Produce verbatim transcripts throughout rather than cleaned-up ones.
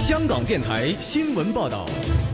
香港电台新闻报道。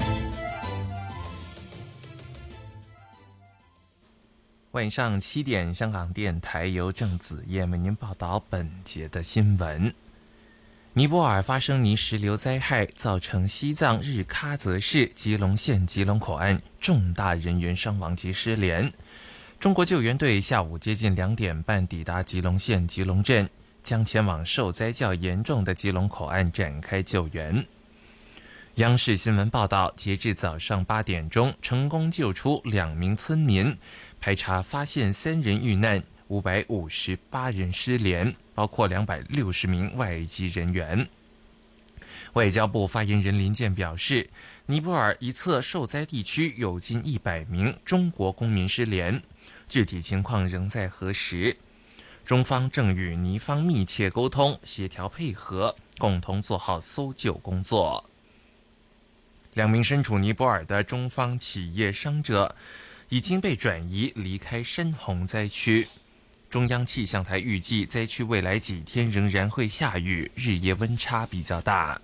晚上七点，香港电台由郑子燕为您报道本节的新闻。尼泊尔发生泥石流灾害，造成西藏日喀则市吉隆县吉隆口岸重大人员伤亡及失联。中国救援队下午接近两点半抵达吉隆县吉隆镇，将前往受灾较严重的吉隆口岸展开救援。央视新闻报道，截至早上八点钟，成功救出两名村民，排查发现三人遇难，五百五十八人失联，包括两百六十名外籍人员。外交部发言人林健表示，尼泊尔一侧受灾地区有近一百名中国公民失联，具体情况仍在核实。中方正与尼方密切沟通，协调配合，共同做好搜救工作。两名身处尼泊尔的中方企业伤者已经被转移离开深洪灾区。中央气象台预计，灾区未来几天仍然会下雨，日夜温差比较大。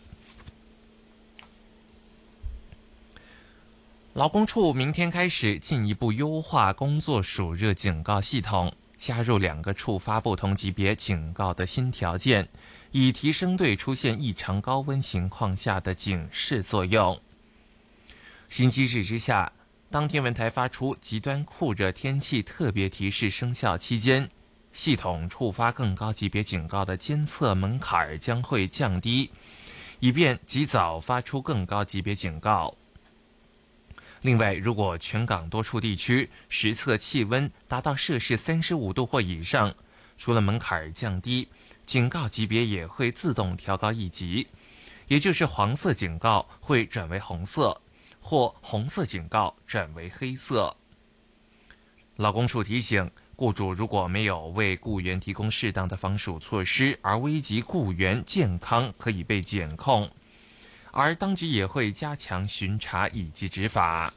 劳工处明天开始进一步优化工作暑热警告系统，加入两个触发不同级别警告的新条件，以提升对出现异常高温情况下的警示作用。新机制之下，当天文台发出极端酷热天气特别提示生效期间，系统触发更高级别警告的监测门槛将会降低，以便及早发出更高级别警告。另外，如果全港多处地区实测气温达到摄氏三十五度或以上，除了门槛降低，警告级别也会自动调高一级，也就是黄色警告会转为红色，或红色警告转为黑色。劳工处提醒，雇主如果没有为雇员提供适当的防暑措施，而危及雇员健康，可以被检控。而当局也会加强巡查以及执法。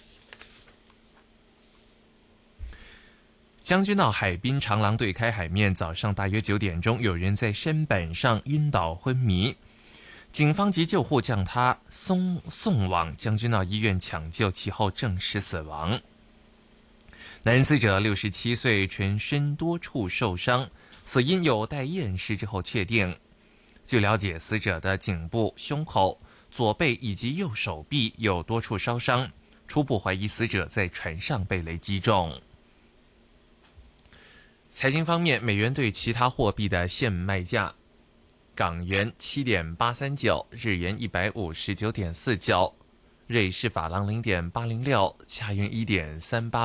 将军澳海滨长廊对开海面，早上大约九点钟，有人在舢板上晕倒昏迷，警方及救护将他送送往将军澳医院抢救，其后证实死亡。男死者六十七岁，全身多处受伤，死因有待验尸之后确定。据了解，死者的颈部、胸口、左背以及右手臂有多处烧伤，初步怀疑死者在船上被雷击中。财经方面，美元对其他货币的现卖价：港元七点八三九，日元一百五十九点四九，瑞士法郎零点八零六，加元一点三八。